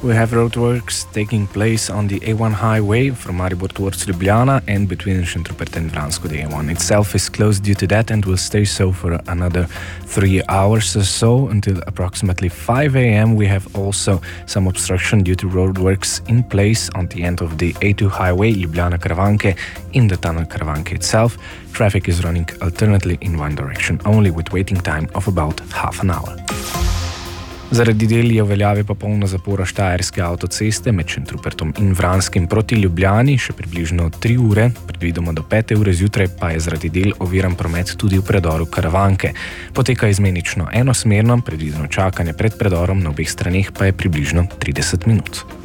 We have roadworks taking place on the A1 highway from Maribor towards Ljubljana and between Šentrupert and Vransko. The A1 itself is closed due to that and will stay so for another 3 hours or so until approximately 5 a.m. We have also some obstruction due to roadworks in place on the end of the A2 highway Ljubljana-Karavanke in the tunnel Karavanke itself. Traffic is running alternately in one direction only with waiting time of about half an hour. Zaradi del je v veljavi popolna zapora Štajerske avtoceste med Šentrupertom in Vranskim proti Ljubljani, še približno 3 ure, predvidoma do 5 ure zjutraj pa je zaradi del oviran promet tudi v predoru Karavanke. Poteka izmenično enosmerno, predvideno čakanje pred predorom na obeh straneh pa je približno 30 minut.